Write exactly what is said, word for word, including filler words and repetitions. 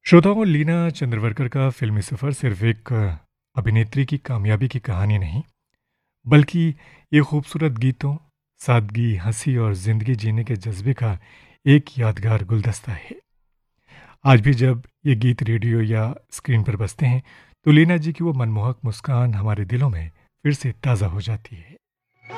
श्रोताओं, लीना चंद्रवरकर का फिल्मी सफ़र सिर्फ एक अ, अभिनेत्री की कामयाबी की कहानी नहीं, बल्कि ये खूबसूरत गीतों, सादगी, हंसी और ज़िंदगी जीने के जज्बे का एक यादगार गुलदस्ता है। आज भी जब ये गीत रेडियो या स्क्रीन पर बजते हैं, तो लीना जी की वो मनमोहक मुस्कान हमारे दिलों में फिर से ताज़ा हो जाती है।